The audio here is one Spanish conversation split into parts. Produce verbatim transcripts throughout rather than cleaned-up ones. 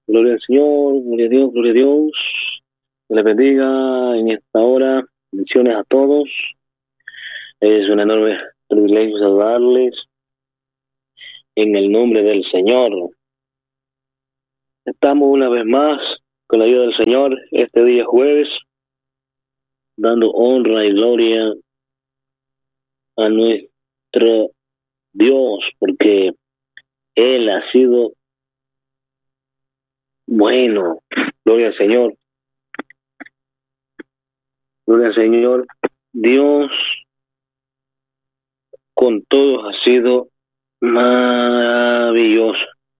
Gloria al Señor, gloria a Dios, gloria a Dios. Que les bendiga en esta hora. Bendiciones a todos. Es un enorme privilegio saludarles en el nombre del Señor. Estamos una vez más con la ayuda del Señor este día jueves, dando honra y gloria a nuestro Dios, porque Él ha sido bueno. Gloria al Señor. Gloria al Señor. Dios con todos ha sido maravilloso.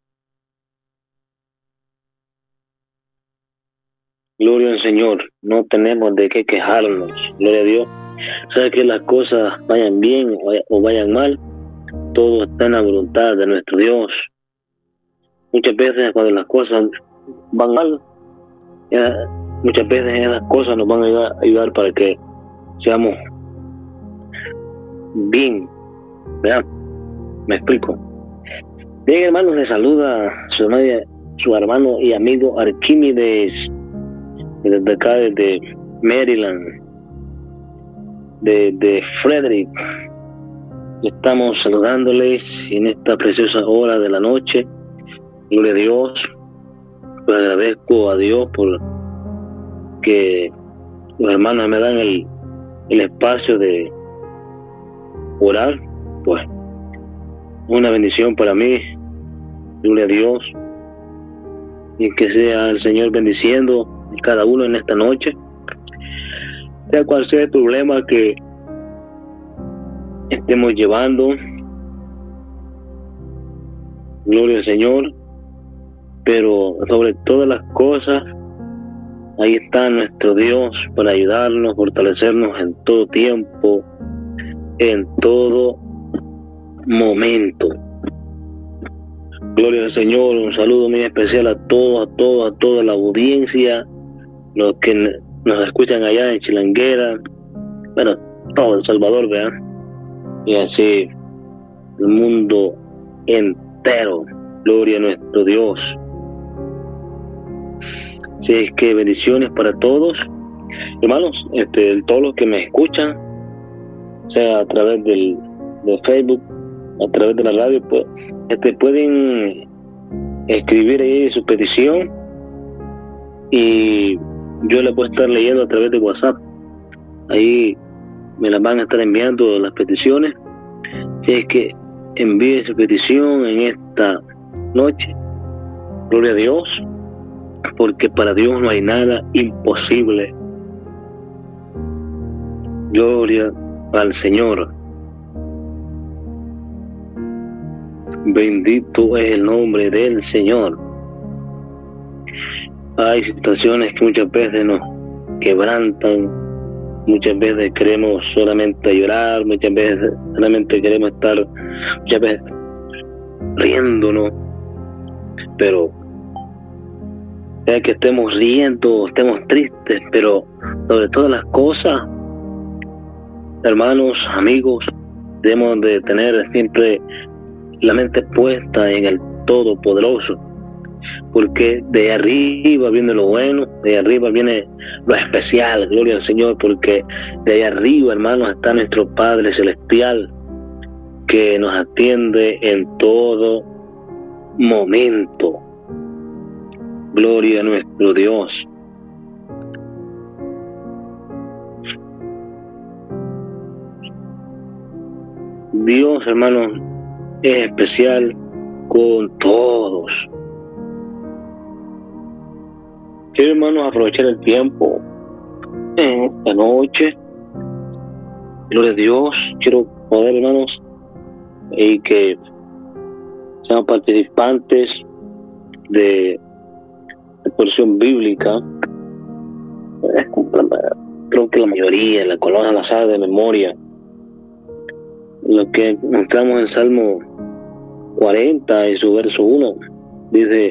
Gloria al Señor. No tenemos de qué quejarnos. Gloria a Dios. Sabe que las cosas vayan bien o vayan mal, todo está en la voluntad de nuestro Dios. Muchas veces cuando las cosas van mal, ya, muchas veces esas cosas nos van a ayudar, ayudar para que seamos bien, ¿verdad? Me explico. Bien, hermanos, les saluda su hermano, su hermano y amigo Arquímedes, desde acá, desde Maryland, de, de Frederick. Estamos saludándoles en esta preciosa hora de la noche. Gloria a Dios. Pues agradezco a Dios por que los hermanos me dan el, el espacio de orar. Pues una bendición para mí. Gloria a Dios. Y que sea el Señor bendiciendo a cada uno en esta noche. Sea cual sea el problema que estemos llevando, gloria al Señor, pero sobre todas las cosas, ahí está nuestro Dios para ayudarnos, fortalecernos en todo tiempo, en todo momento. Gloria al Señor. Un saludo muy especial a todos, a todos, a toda la audiencia, los que nos escuchan allá en Chilanguera, bueno, todo El Salvador, vean, y así el mundo entero. Gloria a nuestro Dios. Así es que bendiciones para todos, hermanos, este, todos los que me escuchan, sea a través del de Facebook, a través de la radio, pues, este, pueden escribir ahí su petición y yo les voy a estar leyendo a través de WhatsApp. Ahí me las van a estar enviando las peticiones. Si es que envíe su petición en esta noche. Gloria a Dios, porque para Dios no hay nada imposible. Gloria al Señor. Bendito es el nombre del Señor. Hay situaciones que muchas veces nos quebrantan, muchas veces queremos solamente llorar, muchas veces solamente queremos estar, muchas veces riéndonos, pero sea que estemos riendo, estemos tristes, pero sobre todas las cosas, hermanos, amigos, debemos de tener siempre la mente puesta en el Todopoderoso, porque de arriba viene lo bueno, de arriba viene lo especial. Gloria al Señor, porque de ahí arriba, hermanos, está nuestro Padre Celestial, que nos atiende en todo momento. Gloria a nuestro Dios. Dios, hermanos, es especial con todos. Quiero, hermanos, aprovechar el tiempo en esta noche. Gloria a Dios. Quiero poder, hermanos, y que sean participantes de la porción bíblica. Creo que la mayoría, la colonia la sabe de memoria. Lo que encontramos en Salmo cuarenta y su verso uno dice: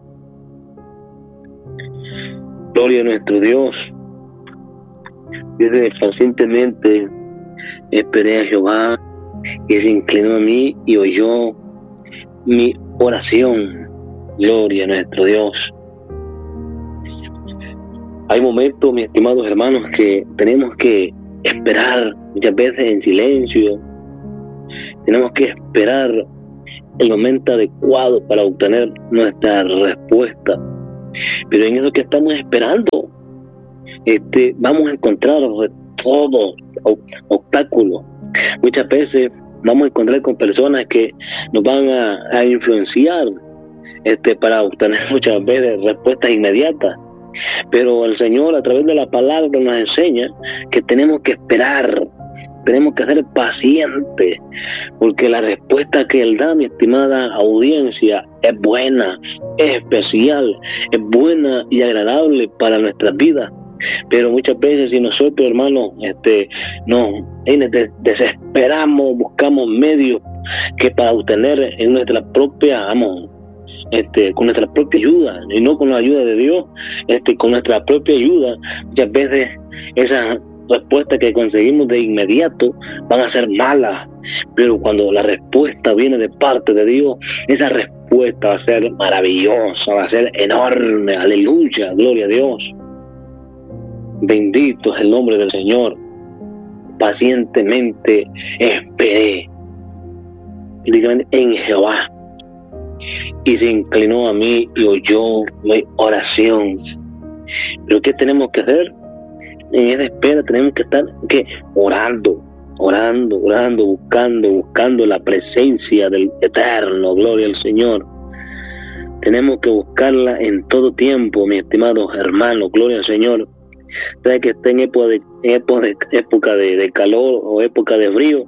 gloria a nuestro Dios. Dice: pacientemente esperé a Jehová, y se inclinó a mí y oyó mi oración. Gloria a nuestro Dios. Hay momentos, mis estimados hermanos, que tenemos que esperar muchas veces en silencio. Tenemos que esperar el momento adecuado para obtener nuestra respuesta. Pero en eso que estamos esperando, este, vamos a encontrar todos obstáculos. Muchas veces vamos a encontrar con personas que nos van a, a influenciar este, para obtener muchas veces respuestas inmediatas. Pero el Señor, a través de la palabra, nos enseña que tenemos que esperar, tenemos que ser pacientes, porque la respuesta que Él da, mi estimada audiencia, es buena, es especial, es buena y agradable para nuestras vidas. Pero muchas veces, si nosotros, hermanos, este, nos desesperamos, buscamos medios que para obtener en nuestra propia, vamos, este, con nuestra propia ayuda, y no con la ayuda de Dios, este, con nuestra propia ayuda, muchas veces esas respuestas que conseguimos de inmediato van a ser malas. Pero cuando la respuesta viene de parte de Dios, esa respuesta va a ser maravillosa, va a ser enorme. Aleluya, gloria a Dios. Bendito es el nombre del Señor. Pacientemente esperé, dígame, en Jehová, y se inclinó a mí y oyó mi oración. Pero ¿qué tenemos que hacer? En esa espera tenemos que estar ¿qué? orando, orando, orando, buscando, buscando la presencia del Eterno. Gloria al Señor. Tenemos que buscarla en todo tiempo, mis estimados hermanos. Gloria al Señor. Sabe que está en época de, época de, época de, de calor o época de frío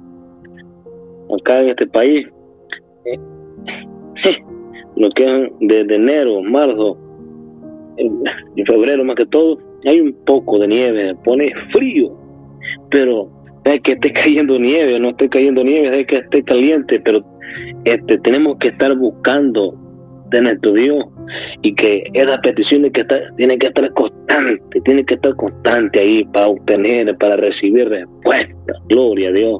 acá en este país, eh, eh, lo que es desde enero, marzo y febrero más que todo, hay un poco de nieve, pone frío, pero es que esté cayendo nieve, no esté cayendo nieve, es que esté caliente, pero este tenemos que estar buscando de nuestro Dios, y que esas peticiones que está, tienen que estar constantes, tienen que estar constantes ahí para obtener, para recibir respuesta. Gloria a Dios.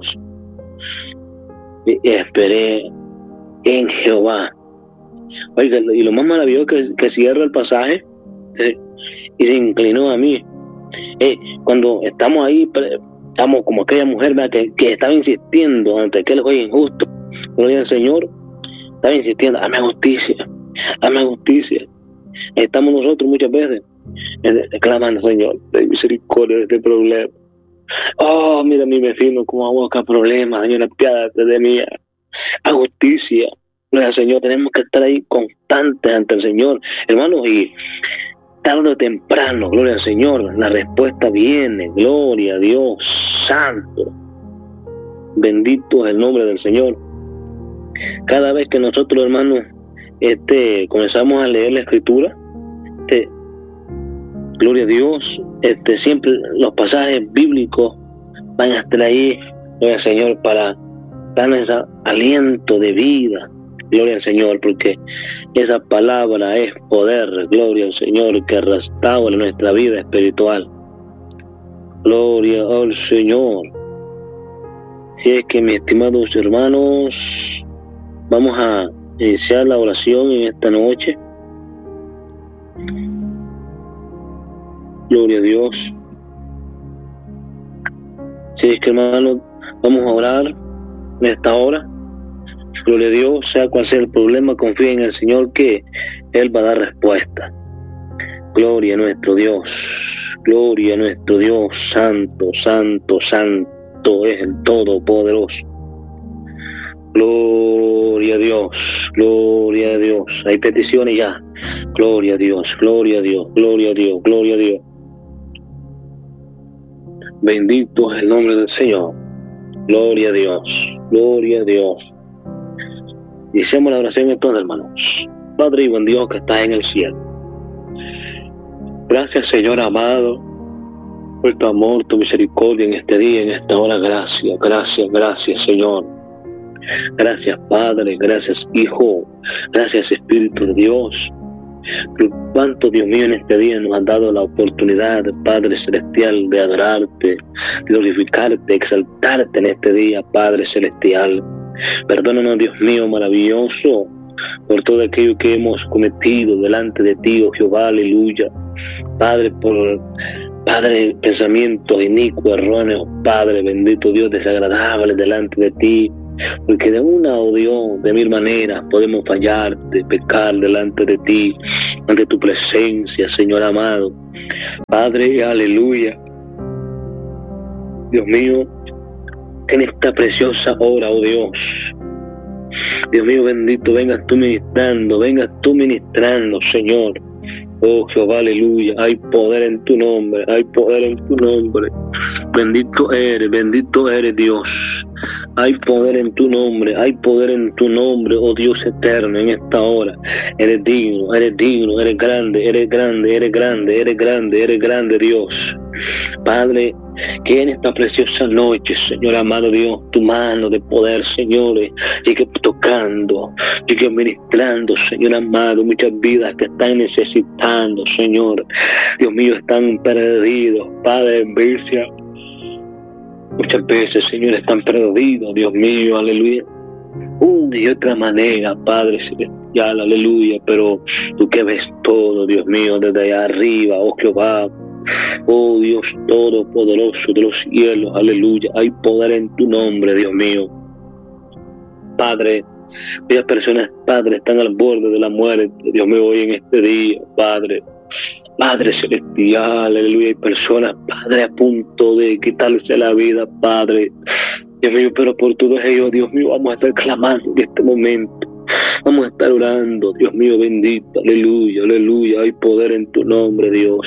Y esperé en Jehová. Oiga, y lo más maravilloso que, que cierra el pasaje, eh, y se inclinó a mí. Eh, cuando estamos ahí, estamos como aquella mujer, ¿verdad?, que, que estaba insistiendo ante aquel juez injusto. Gloria al Señor. Estaba insistiendo, dame justicia, dame justicia. Estamos nosotros muchas veces clamando, Señor, ten misericordia de este problema. Oh, mira mi vecino, cómo busca problemas, Señor, apiádate de mí. A justicia. Gloria al Señor, tenemos que estar ahí constantes ante el Señor, hermanos, y tarde o temprano, gloria al Señor, la respuesta viene. Gloria a Dios, santo. Bendito es el nombre del Señor. Cada vez que nosotros, hermanos, este, comenzamos a leer la Escritura, este, gloria a Dios, este, siempre los pasajes bíblicos van a estar ahí, gloria al Señor, para darnos ese aliento de vida. Gloria al Señor, porque esa palabra es poder. Gloria al Señor, que restaura nuestra vida espiritual. Gloria al Señor. Si es que, mis estimados hermanos, vamos a iniciar la oración en esta noche. Gloria a Dios. Si es que, hermanos, vamos a orar en esta hora. Gloria a Dios, sea cual sea el problema, confía en el Señor que Él va a dar respuesta. Gloria a nuestro Dios, gloria a nuestro Dios, santo, santo, santo es el Todopoderoso. Gloria a Dios, gloria a Dios. Hay peticiones ya. Gloria a Dios, gloria a Dios, gloria a Dios, gloria a Dios. Bendito es el nombre del Señor. Gloria a Dios, gloria a Dios. Iniciamos la oración entonces, hermanos. Padre y buen Dios que estás en el cielo. Gracias, Señor amado, por tu amor, tu misericordia en este día, en esta hora. Gracias, gracias, gracias, Señor. Gracias, Padre, gracias, Hijo, gracias, Espíritu de Dios. Por cuanto, Dios mío, en este día nos has dado la oportunidad, Padre Celestial, de adorarte, glorificarte, exaltarte en este día, Padre Celestial. Perdónanos, Dios mío, maravilloso, por todo aquello que hemos cometido delante de ti, oh Jehová, aleluya. Padre, por Padre, pensamientos inicuos, erróneos, Padre, bendito Dios, desagradables delante de ti, porque de una, oh Dios, de mil maneras podemos fallarte, pecar delante de ti, ante tu presencia, Señor amado. Padre, aleluya. Dios mío, en esta preciosa hora, oh Dios, Dios mío bendito, vengas tú ministrando, vengas tú ministrando, Señor. Oh Jehová, aleluya, hay poder en tu nombre, hay poder en tu nombre. Bendito eres, bendito eres Dios. Hay poder en tu nombre, hay poder en tu nombre, oh Dios eterno, en esta hora. Eres digno, eres digno, eres grande, eres grande, eres grande, eres grande, eres grande, Dios. Padre, que en esta preciosa noche, Señor amado Dios, tu mano de poder, Señor, llegue tocando, llegue ministrando, Señor amado, muchas vidas que están necesitando, Señor. Dios mío, están perdidos, Padre, en vicia. Muchas veces, Señor, están perdidos, Dios mío, aleluya. Una y otra manera, Padre celestial, aleluya. Pero tú que ves todo, Dios mío, desde allá arriba, oh Jehová. Oh Dios todopoderoso de los cielos, aleluya. Hay poder en tu nombre, Dios mío. Padre, muchas personas, Padre, están al borde de la muerte, Dios mío, hoy en este día, Padre. Padre celestial, aleluya, hay personas, Padre, a punto de quitarse la vida, Padre. Dios mío, pero por todos ellos, Dios mío, vamos a estar clamando en este momento. Vamos a estar orando, Dios mío, bendito, aleluya, aleluya. Hay poder en tu nombre, Dios.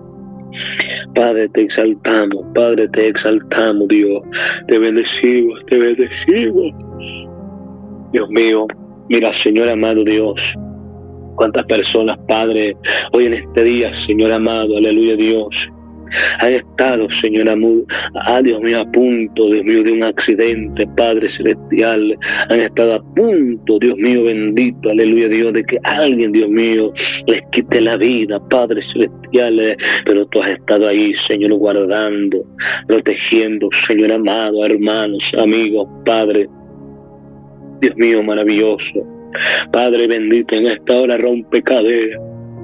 Padre, te exaltamos, Padre, te exaltamos, Dios. Te bendecimos, te bendecimos. Dios mío, mira, Señor amado Dios. Cuántas personas, Padre, hoy en este día, Señor amado, aleluya, Dios, han estado, Señor amado, ah, Dios mío, a punto, Dios mío, de un accidente, Padre celestial. Han estado a punto, Dios mío, bendito, aleluya, Dios, de que alguien, Dios mío, les quite la vida, Padre celestial. Pero tú has estado ahí, Señor, guardando, protegiendo, Señor amado, hermanos, amigos, Padre. Dios mío, maravilloso. Padre bendito, en esta hora rompe cadenas,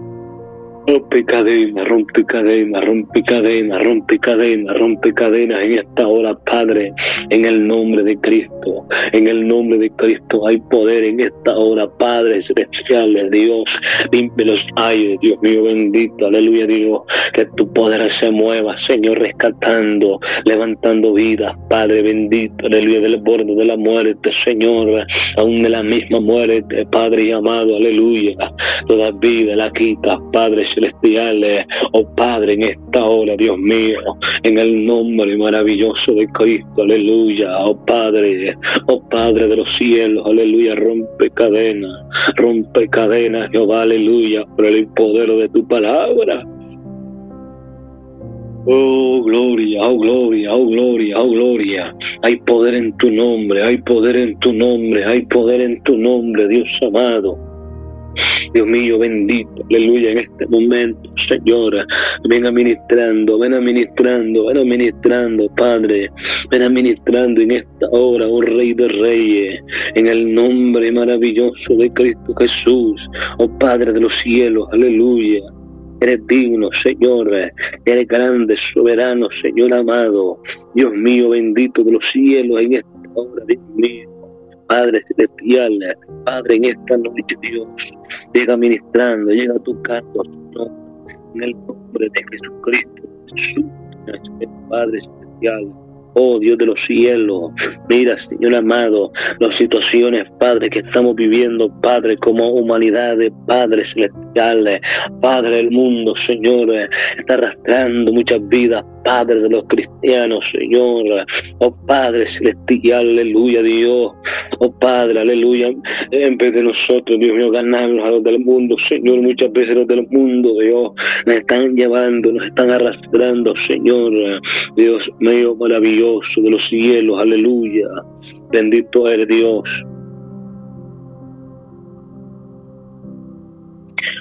rompe cadenas, rompe cadenas, rompe cadenas, rompe cadenas, rompe cadenas en esta hora, Padre, en el nombre de Cristo, en el nombre de Cristo hay poder en esta hora, Padre celestial de Dios. Limpia los aires, Dios mío bendito, aleluya, Dios, que tu poder se mueva, Señor, rescatando, levantando vidas, Padre bendito, aleluya, del borde de la muerte, Señor, aún de la misma muerte, Padre amado, aleluya, toda vida la quita, Padre celestiales, oh Padre, en esta hora, Dios mío, en el nombre maravilloso de Cristo, aleluya, oh Padre, oh Padre de los cielos, aleluya, rompe cadenas, rompe cadenas, Jehová, aleluya, por el poder de tu palabra. Oh gloria, oh gloria, oh gloria, oh gloria. Hay poder en tu nombre, hay poder en tu nombre, hay poder en tu nombre, Dios amado. Dios mío bendito, aleluya, en este momento, Señor, ven administrando, ven administrando, ven administrando, Padre, ven administrando en esta hora, oh Rey de Reyes, en el nombre maravilloso de Cristo Jesús, oh Padre de los cielos, aleluya. Eres digno, Señor, eres grande, soberano, Señor amado, Dios mío bendito de los cielos, en esta hora, Dios mío. Padre celestial, Padre, en esta noche, Dios, llega ministrando, llega tocando, Señor, en el nombre de Jesucristo, Jesús, Padre celestial. Oh Dios de los cielos, mira, Señor amado, las situaciones, Padre, que estamos viviendo, Padre, como humanidad, Padre celestial, Padre del mundo, Señor, está arrastrando muchas vidas, Padre de los cristianos, Señor, oh Padre celestial, aleluya, Dios, oh Padre, aleluya, en vez de nosotros, Dios mío, ganarnos a los del mundo, Señor, muchas veces los del mundo, Dios, nos están llevando, nos están arrastrando, Señor, Dios mío, maravilloso de los cielos, aleluya, bendito eres Dios.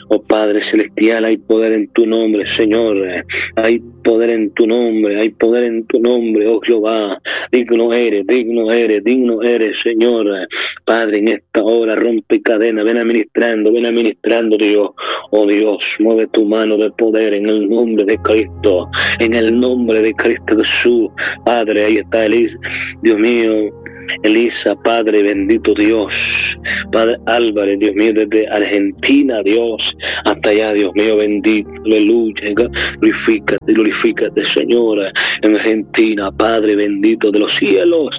Oh Padre Celestial, hay poder en tu nombre, Señor. Hay poder en tu nombre, hay poder en tu nombre, oh Jehová. Digno eres, digno eres, digno eres, Señor. Padre, en esta hora rompe cadena, ven administrando, ven administrando, Dios. Oh Dios, mueve tu mano de poder en el nombre de Cristo, en el nombre de Cristo Jesús. Padre, ahí está Elisa, Dios mío, Elisa, Padre, bendito Dios. Padre Álvarez, Dios mío, desde Argentina, Dios, hasta allá, Dios mío, bendito, aleluya, glorifícate, glorifícate, Señora, en Argentina, Padre bendito de los cielos.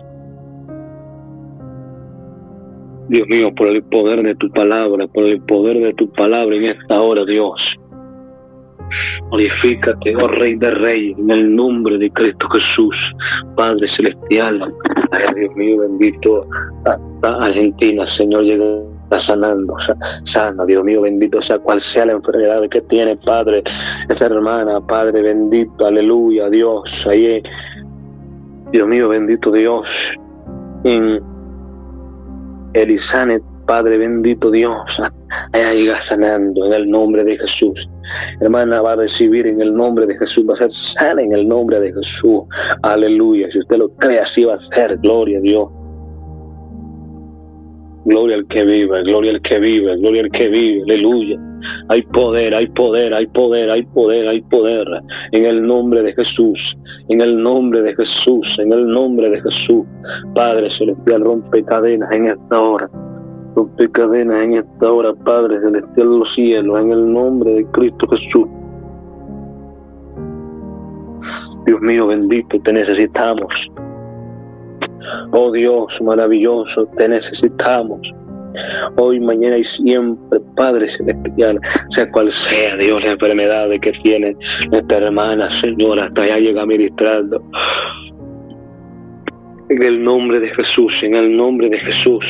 Dios mío, por el poder de tu palabra, por el poder de tu palabra en esta hora, Dios. Glorifícate, oh Rey de Reyes, en el nombre de Cristo Jesús, Padre Celestial. Ay, Dios mío, bendito, hasta Argentina, Señor, llega sanando, sana, Dios mío, bendito sea cual sea la enfermedad que tiene, Padre, esa hermana, Padre bendito, aleluya, Dios, ahí, Dios mío, bendito Dios, en Elizabeth, Padre bendito Dios, allá llega sanando en el nombre de Jesús. Hermana, va a recibir en el nombre de Jesús, va a ser sana en el nombre de Jesús, aleluya. Si usted lo cree, así va a ser, gloria a Dios. Gloria al que vive, gloria al que vive, gloria al que vive, aleluya. Hay poder, hay poder, hay poder, hay poder, hay poder en el nombre de Jesús, en el nombre de Jesús, en el nombre de Jesús. Padre Celestial, rompe cadenas en esta hora, rompe cadenas en esta hora, Padre Celestial de los cielos, en el nombre de Cristo Jesús. Dios mío, bendito, te necesitamos. Oh Dios maravilloso, te necesitamos. Hoy, mañana y siempre, Padre Celestial, sea cual sea, Dios, la enfermedad que tiene nuestra hermana, Señor, hasta allá llega ministrando. En el nombre de Jesús, en el nombre de Jesús.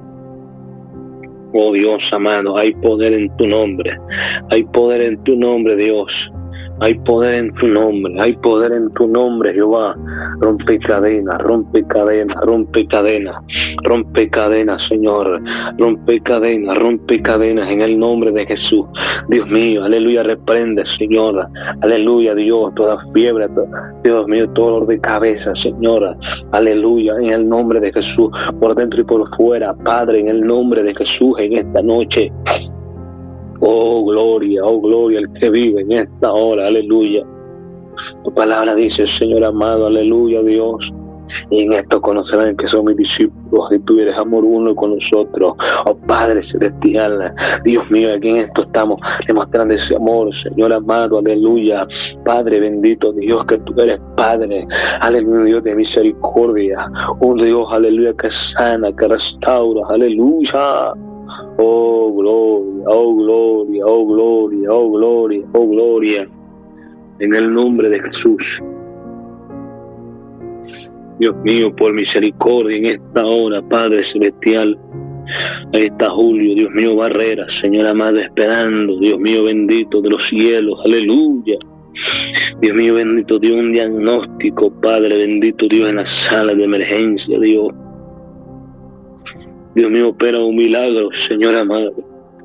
Oh Dios amado, hay poder en tu nombre, hay poder en tu nombre, Dios. Hay poder en tu nombre, hay poder en tu nombre, Jehová. Rompe cadenas, rompe cadenas, rompe cadenas, rompe cadenas, Señor. Rompe cadenas, rompe cadenas en el nombre de Jesús. Dios mío, aleluya, reprende, Señor. Aleluya, Dios, toda fiebre, Dios mío, todo dolor de cabeza, Señora. Aleluya, en el nombre de Jesús, por dentro y por fuera, Padre, en el nombre de Jesús, en esta noche. Oh, gloria, oh, gloria, el que vive en esta hora, aleluya. Tu palabra dice, Señor amado, aleluya, Dios. Y en esto conocerán que son mis discípulos y tú eres amor uno con nosotros. Oh Padre Celestial, Dios mío, aquí en esto estamos demostrando ese amor, Señor amado, aleluya. Padre bendito, Dios, que tú eres Padre, aleluya, Dios de misericordia. Un Dios, aleluya, que sana, que restaura, aleluya. Oh gloria, oh gloria, oh gloria, oh gloria, oh gloria, en el nombre de Jesús. Dios mío, por misericordia en esta hora, Padre Celestial. Ahí está Julio, Dios mío, Barrera, Señor amado, esperando, Dios mío, bendito de los cielos, aleluya. Dios mío, bendito Dios, un diagnóstico, Padre bendito Dios, en la sala de emergencia, Dios. Dios mío, opera un milagro, Señor amado.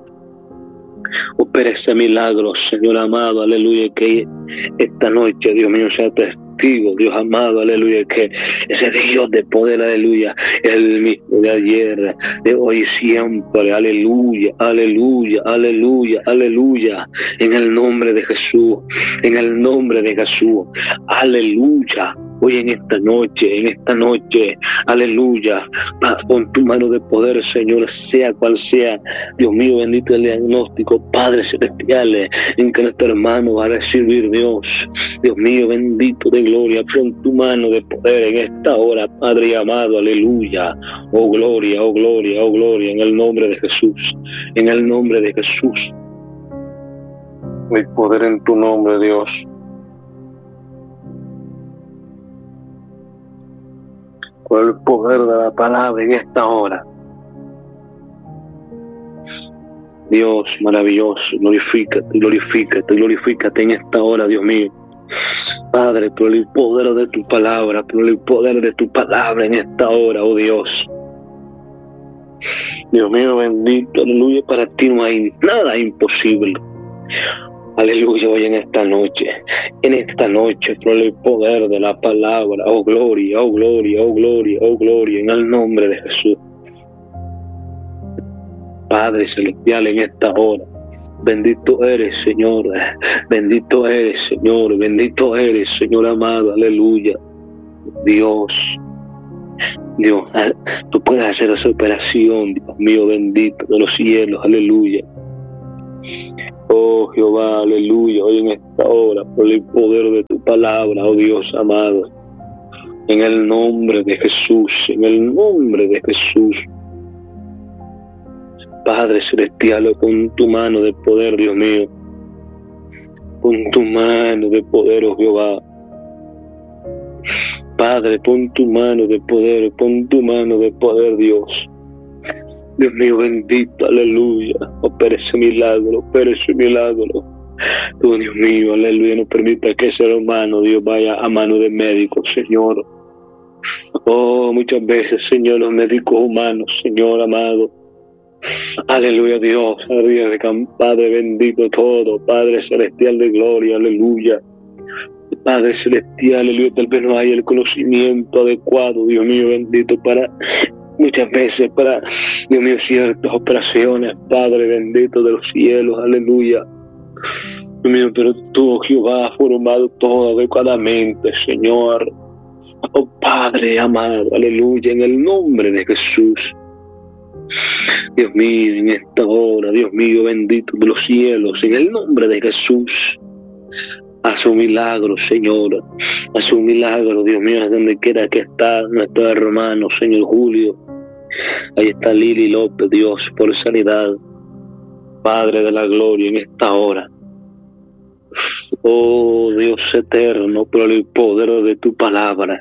Opera ese milagro, Señor amado, aleluya, que esta noche, Dios mío, sea testigo, Dios amado, aleluya, que ese Dios de poder, aleluya, es el mismo de ayer, de hoy y siempre, aleluya, aleluya, aleluya, aleluya, en el nombre de Jesús, en el nombre de Jesús, aleluya. Hoy en esta noche, en esta noche, aleluya, con tu mano de poder, Señor, sea cual sea, Dios mío, bendito el diagnóstico, Padre Celestial, en que nuestro hermano va a recibir, Dios, Dios mío, bendito de gloria, con tu mano de poder en esta hora, Padre amado, aleluya, oh gloria, oh gloria, oh gloria, en el nombre de Jesús, en el nombre de Jesús, hay poder en tu nombre, Dios. Por el poder de la palabra en esta hora. Dios maravilloso, glorifícate, glorifícate, glorifícate en esta hora, Dios mío. Padre, por el poder de tu palabra, por el poder de tu palabra en esta hora, oh Dios. Dios mío bendito, aleluya, para ti no hay nada imposible. Aleluya, hoy en esta noche, en esta noche, por el poder de la palabra, oh gloria, oh gloria, oh gloria, oh gloria, en el nombre de Jesús. Padre celestial, en esta hora, bendito eres, Señor, bendito eres, Señor, bendito eres, Señor amado, aleluya. Dios, Dios, tú puedes hacer esa operación, Dios mío bendito de los cielos, aleluya. Oh Jehová, aleluya, hoy en esta hora, por el poder de tu palabra, oh Dios amado, en el nombre de Jesús, en el nombre de Jesús. Padre celestial, con tu mano de poder, Dios mío, con tu mano de poder, oh Jehová. Padre, pon tu mano de poder, pon tu mano de poder, Dios. Dios mío bendito, aleluya, opera ese milagro, opera ese milagro. Tú, Dios mío, aleluya, no permita que ese hermano, Dios, vaya a mano de médicos, Señor. Oh, muchas veces, Señor, los médicos humanos, Señor amado. Aleluya, Dios, arriesgan, Padre bendito todo, Padre celestial de gloria, aleluya. Padre celestial, aleluya, tal vez no hay el conocimiento adecuado, Dios mío bendito, para muchas veces, para, Dios mío, ciertas operaciones, Padre bendito de los cielos, aleluya. Dios mío, pero tú, Jehová, has formado todo adecuadamente, Señor. Oh Padre amado, aleluya, en el nombre de Jesús. Dios mío, en esta hora, Dios mío bendito de los cielos, en el nombre de Jesús. Haz un milagro, Señor. Haz un milagro, Dios mío, es donde quiera que está nuestro hermano, Señor Julio. Ahí está Lili López, Dios, por sanidad. Padre de la gloria, en esta hora. Oh, Dios eterno, por el poder de tu palabra.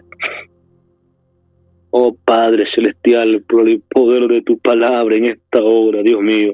Oh, Padre celestial, por el poder de tu palabra en esta hora, Dios mío.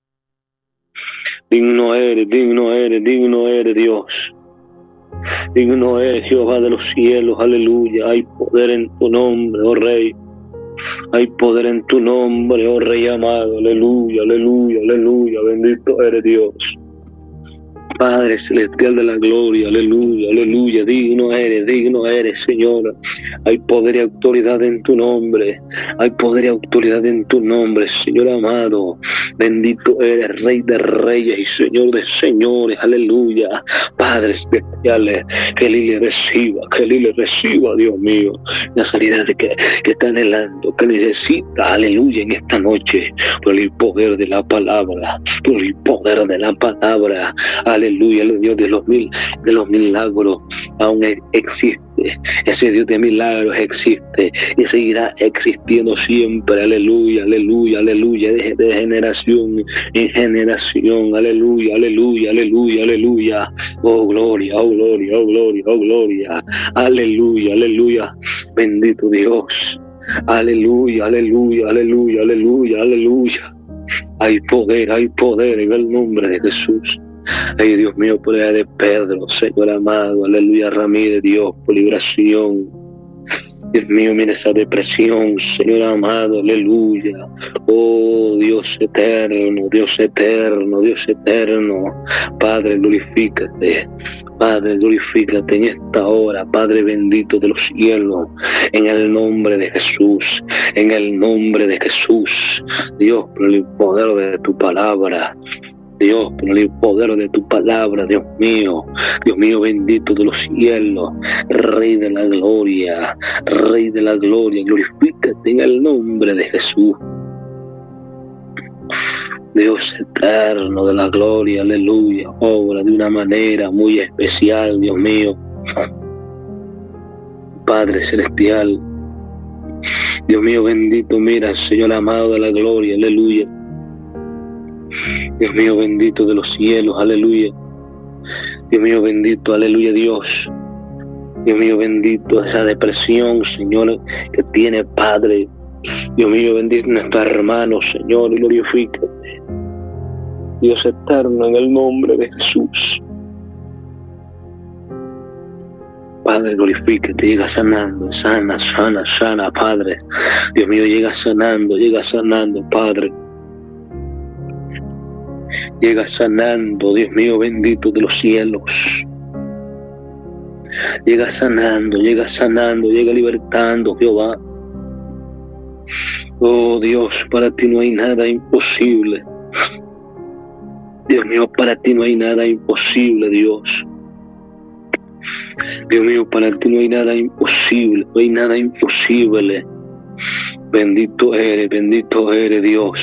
Digno eres, digno eres, digno eres, Dios. Digno eres, Jehová de los cielos, aleluya. Hay poder en tu nombre, oh Rey. Hay poder en tu nombre, oh Rey amado, aleluya, aleluya, aleluya. Bendito eres, Dios. Padre celestial de la gloria, aleluya, aleluya, digno eres, digno eres, Señor. Hay poder y autoridad en tu nombre, hay poder y autoridad en tu nombre, Señor amado. Bendito eres, Rey de reyes y Señor de señores, aleluya. Padre celestial, que Lili reciba, que Lili reciba, Dios mío, la sanidad que, que está anhelando, que necesita, aleluya, en esta noche, por el poder de la palabra, por el poder de la palabra, aleluya. Aleluya, el Dios de los mil, de los milagros aún existe. Ese Dios de milagros existe y seguirá existiendo siempre. Aleluya, aleluya, aleluya, de, de generación en generación. Aleluya, aleluya, aleluya, aleluya. Oh gloria, oh gloria, oh gloria, oh gloria. Aleluya, aleluya. Bendito Dios. Aleluya, aleluya, aleluya, aleluya, aleluya. Hay poder, hay poder en el nombre de Jesús. Ay, Dios mío, por la de Pedro, Señor amado, aleluya, Ramírez, Dios, por liberación. Dios mío, mira esa depresión, Señor amado, aleluya. Oh, Dios eterno, Dios eterno, Dios eterno. Padre, glorifícate. Padre, glorifícate en esta hora, Padre bendito de los cielos, en el nombre de Jesús, en el nombre de Jesús. Dios, por el poder de tu palabra. Dios, por el poder de tu palabra, Dios mío, Dios mío bendito de los cielos, Rey de la gloria, Rey de la gloria, glorifícate en el nombre de Jesús. Dios eterno de la gloria, aleluya, obra de una manera muy especial, Dios mío. Padre celestial, Dios mío bendito, mira, Señor amado de la gloria, aleluya. Dios mío bendito de los cielos, aleluya. Dios mío bendito, aleluya, Dios. Dios mío bendito, esa depresión, Señor, que tiene Padre. Dios mío bendito nuestro hermano, Señor, glorifícate. Dios eterno, en el nombre de Jesús. Padre, glorifíquete, llega sanando, sana, sana, sana, Padre. Dios mío, llega sanando, llega sanando, Padre. Llega sanando, Dios mío, bendito de los cielos. Llega sanando, llega sanando, llega libertando, Jehová. Oh Dios, para ti no hay nada imposible. Dios mío, para ti no hay nada imposible, Dios. Dios mío, para ti no hay nada imposible, no hay nada imposible. Bendito eres, bendito eres, Dios.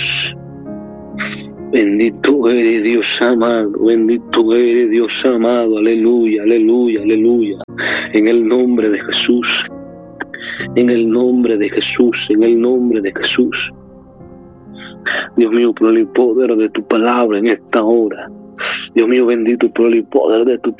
Bendito eres, Dios amado, bendito eres, Dios amado. Aleluya, aleluya, aleluya. En el nombre de Jesús, en el nombre de Jesús, en el nombre de Jesús. Dios mío, por el poder de tu palabra en esta hora. Dios mío, bendito por el poder de tu